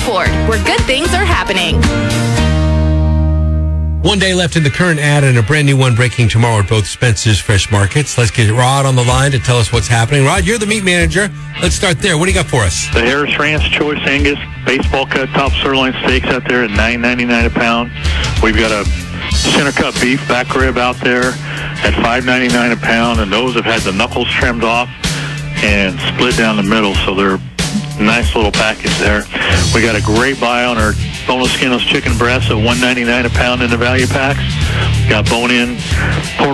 Ford, where good things are happening. 1 day left in the current ad and a brand new one breaking tomorrow at both Spencer's Fresh Markets. Let's get Rod on the line to tell us what's happening. Rod, you're the meat manager. Let's start there. What do you got for us? The Harris Ranch Choice Angus baseball cut top sirloin steaks out there at $9.99 a pound. We've got a center cut beef back rib out there at $5.99 a pound, and those have had the knuckles trimmed off and split down the middle, so they're a nice little package there. We got a great buy on our boneless, skinless chicken breasts at $1.99 a pound in the value packs. Got bone-in pork